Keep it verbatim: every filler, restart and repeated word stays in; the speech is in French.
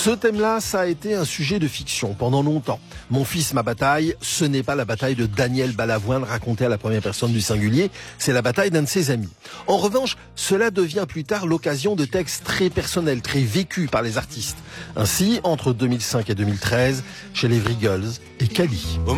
Ce thème-là, ça a été un sujet de fiction pendant longtemps. Mon fils, ma bataille, ce n'est pas la bataille de Daniel Balavoine racontée à la première personne du singulier, c'est la bataille d'un de ses amis. En revanche, cela devient plus tard l'occasion de textes très personnels, très vécus par les artistes. Ainsi, entre deux mille cinq et deux mille treize, chez les Vrigals et Cali.